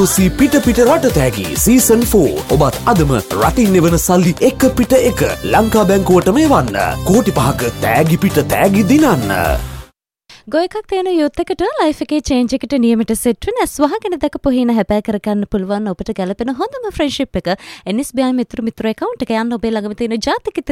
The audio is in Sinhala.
සී පිට රට තෑගි සීසන් 4 ඔබත් අදම රටින් එවන සල්ලි එක පිට එක ලංකා බැංකුවටම එවන්න. කෝටි 5ක තෑගි පිට තෑගි දිනන්න. ගොයකක් තියෙන යුත් එකට ලයිෆ් එකේ චේන්ජ් එකට නියමිත සෙට් වෙන ස්වහගෙන දකපු හින හැබෑ කරගන්න පුළුවන් ඔබට ගැලපෙන හොඳම ෆ්‍රෙන්ඩ්ෂිප් එක NSBI මිත්‍ර account එක යන්න ඔබේ ළඟම තියෙන ජාතික